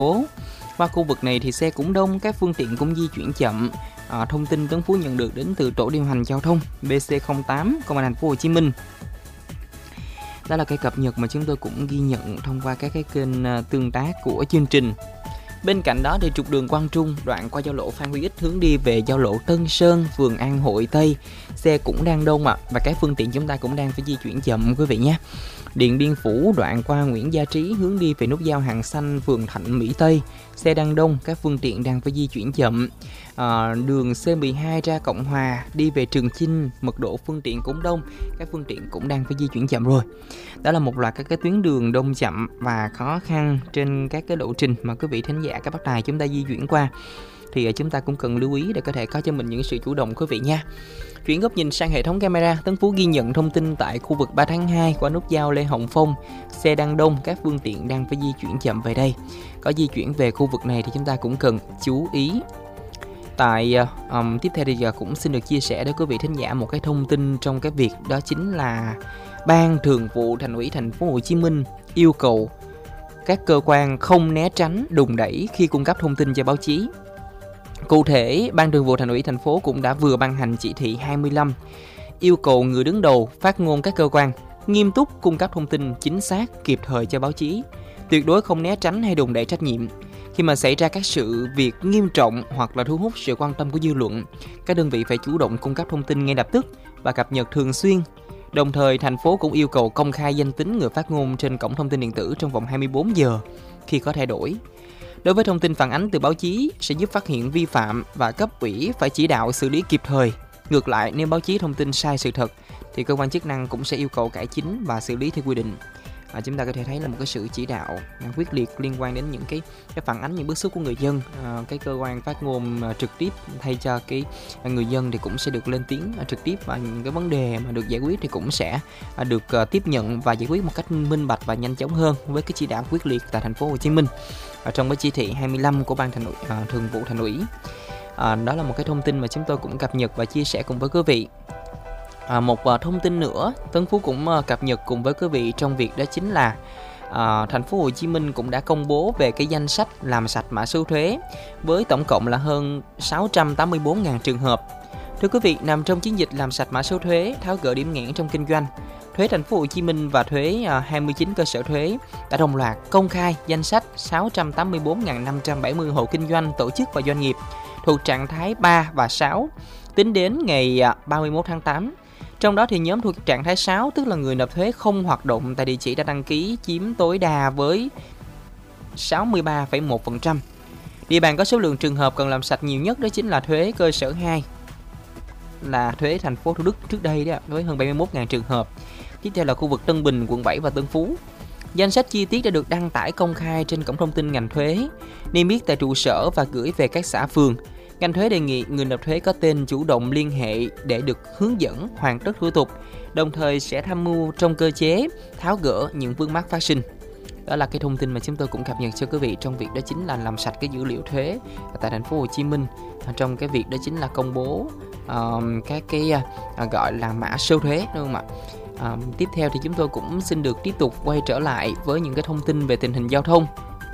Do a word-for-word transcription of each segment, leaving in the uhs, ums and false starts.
phố. Qua khu vực này thì xe cũng đông, các phương tiện cũng di chuyển chậm. À, thông tin Tấn Phú nhận được đến từ tổ điều hành giao thông B C không tám Công an thành phố Hồ Chí Minh. Đó là cái cập nhật mà chúng tôi cũng ghi nhận thông qua các cái kênh tương tác của chương trình. Bên cạnh đó thì trục đường Quang Trung đoạn qua giao lộ Phan Huy Ích hướng đi về giao lộ Tân Sơn, phường An Hội Tây, xe cũng đang đông ạ, và các phương tiện chúng ta cũng đang phải di chuyển chậm quý vị nhé. Điện Biên Phủ đoạn qua Nguyễn Gia Trí hướng đi về nút giao Hàng Xanh, phường Thạnh Mỹ Tây, xe đang đông, các phương tiện đang phải di chuyển chậm. À, đường C mười hai ra Cộng Hòa đi về Trường Chinh, mật độ phương tiện cũng đông, các phương tiện cũng đang phải di chuyển chậm rồi. Đó là một loạt các cái tuyến đường đông chậm và khó khăn trên các cái lộ trình mà quý vị thính giả các bác đài chúng ta di chuyển qua, thì chúng ta cũng cần lưu ý để có thể có cho mình những sự chủ động quý vị nha. Chuyển góc nhìn sang hệ thống camera, Tấn Phú ghi nhận thông tin tại khu vực ba tháng hai qua nút giao Lê Hồng Phong, xe đang đông, các phương tiện đang phải di chuyển chậm về đây. Có di chuyển về khu vực này thì chúng ta cũng cần chú ý. Tại um, tiếp theo thì giờ cũng xin được chia sẻ đến quý vị thính giả một cái thông tin trong cái việc đó chính là Ban Thường vụ Thành ủy Thành phố Hồ Chí Minh yêu cầu các cơ quan không né tránh, đùn đẩy khi cung cấp thông tin cho báo chí. Cụ thể, Ban Thường vụ Thành ủy thành phố cũng đã vừa ban hành chỉ thị hai mươi lăm yêu cầu người đứng đầu phát ngôn các cơ quan nghiêm túc cung cấp thông tin chính xác, kịp thời cho báo chí, tuyệt đối không né tránh hay đùn đẩy trách nhiệm. Khi mà xảy ra các sự việc nghiêm trọng hoặc là thu hút sự quan tâm của dư luận, các đơn vị phải chủ động cung cấp thông tin ngay lập tức và cập nhật thường xuyên. Đồng thời, thành phố cũng yêu cầu công khai danh tính người phát ngôn trên cổng thông tin điện tử trong vòng hai mươi bốn giờ khi có thay đổi. Đối với thông tin phản ánh từ báo chí sẽ giúp phát hiện vi phạm và cấp ủy phải chỉ đạo xử lý kịp thời. Ngược lại, nếu báo chí thông tin sai sự thật thì cơ quan chức năng cũng sẽ yêu cầu cải chính và xử lý theo quy định. À, chúng ta có thể thấy là một cái sự chỉ đạo quyết liệt liên quan đến những cái, cái phản ánh, những bức xúc của người dân. À, cái cơ quan phát ngôn à, trực tiếp thay cho cái à, người dân thì cũng sẽ được lên tiếng à, trực tiếp, và những cái vấn đề mà được giải quyết thì cũng sẽ à, được à, tiếp nhận và giải quyết một cách minh bạch và nhanh chóng hơn với cái chỉ đạo quyết liệt tại thành phố Hồ Chí Minh à, trong cái chỉ thị hai mươi lăm của Ban Thành ủy, à, Thường vụ Thành ủy. À, đó là một cái thông tin mà chúng tôi cũng cập nhật và chia sẻ cùng với quý vị. À, một uh, thông tin nữa Tấn Phú cũng uh, cập nhật cùng với quý vị trong việc đó chính là uh, thành phố Hồ Chí Minh cũng đã công bố về cái danh sách làm sạch mã số thuế với tổng cộng là hơn sáu trăm tám mươi tư nghìn trường hợp. Thưa quý vị, nằm trong chiến dịch làm sạch mã số thuế, tháo gỡ điểm nghẽn trong kinh doanh, thuế thành phố Hồ Chí Minh và thuế uh, hai mươi chín cơ sở thuế đã đồng loạt công khai danh sách sáu trăm tám mươi tư nghìn năm trăm bảy mươi hộ kinh doanh, tổ chức và doanh nghiệp thuộc trạng thái ba và sáu tính đến ngày uh, ba mươi mốt tháng tám. Trong đó thì nhóm thuộc trạng thái sáu, tức là người nộp thuế không hoạt động tại địa chỉ đã đăng ký, chiếm tối đa với sáu mươi ba phẩy một phần trăm. Địa bàn có số lượng trường hợp cần làm sạch nhiều nhất đó chính là thuế cơ sở hai, là thuế thành phố Thủ Đức trước đây đó, với hơn bảy mươi mốt nghìn trường hợp. Tiếp theo là khu vực Tân Bình, quận bảy và Tân Phú. Danh sách chi tiết đã được đăng tải công khai trên cổng thông tin ngành thuế, niêm yết tại trụ sở và gửi về các xã phường. Ngành thuế đề nghị người nộp thuế có tên chủ động liên hệ để được hướng dẫn hoàn tất thủ tục, đồng thời sẽ tham mưu trong cơ chế tháo gỡ những vướng mắc phát sinh. Đó là cái thông tin mà chúng tôi cũng cập nhật cho quý vị trong việc đó chính là làm sạch cái dữ liệu thuế tại thành phố Hồ Chí Minh, trong cái việc đó chính là công bố uh, các cái uh, gọi là mã số thuế, đúng không ạ? Uh, tiếp theo thì chúng tôi cũng xin được tiếp tục quay trở lại với những cái thông tin về tình hình giao thông.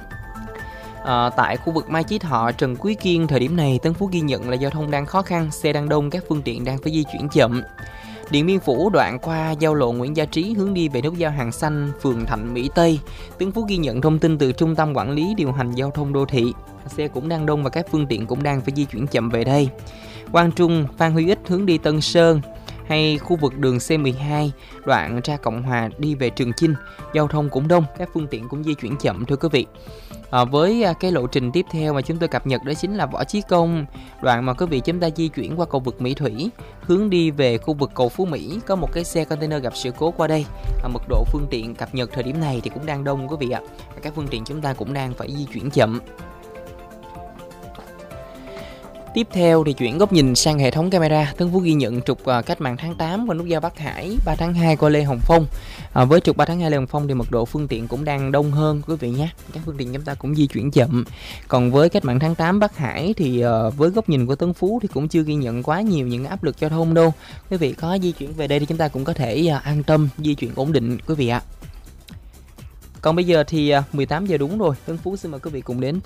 À, tại khu vực Mai Chí Thọ, Trần Quý Kiên, thời điểm này Tấn Phú ghi nhận là giao thông đang khó khăn, xe đang đông, các phương tiện đang phải di chuyển chậm. Điện Biên Phủ đoạn qua giao lộ Nguyễn Gia Trí hướng đi về nút giao Hàng Xanh, phường Thạnh Mỹ Tây, Tấn Phú ghi nhận thông tin từ Trung tâm Quản lý Điều hành Giao thông Đô thị, xe cũng đang đông và các phương tiện cũng đang phải di chuyển chậm về đây. Quang Trung, Phan Huy Ích hướng đi Tân Sơn, hay khu vực đường C mười hai đoạn ra Cộng Hòa đi về Trường Chinh, giao thông cũng đông, các phương tiện cũng di chuyển chậm thưa quý vị. À, với cái lộ trình tiếp theo mà chúng tôi cập nhật đó chính là Võ Chí Công, đoạn mà quý vị chúng ta di chuyển qua cầu vượt Mỹ Thủy hướng đi về khu vực cầu Phú Mỹ, có một cái xe container gặp sự cố qua đây. À, mật độ phương tiện cập nhật thời điểm này thì cũng đang đông quý vị ạ, và các phương tiện chúng ta cũng đang phải di chuyển chậm. Tiếp theo thì chuyển góc nhìn sang hệ thống camera, Tấn Phú ghi nhận trục uh, cách mạng tháng tám qua nút giao Bắc Hải, ba tháng hai qua Lê Hồng Phong. À, với trục ba tháng hai Lê Hồng Phong thì mật độ phương tiện cũng đang đông hơn quý vị nhé, các phương tiện chúng ta cũng di chuyển chậm. Còn với cách mạng tháng tám Bắc Hải thì uh, với góc nhìn của Tấn Phú thì cũng chưa ghi nhận quá nhiều những áp lực giao thông đâu. Quý vị có di chuyển về đây thì chúng ta cũng có thể uh, an tâm di chuyển ổn định quý vị ạ. Còn bây giờ thì mười tám giờ đúng rồi, Tân Phú xin mời quý vị cùng đến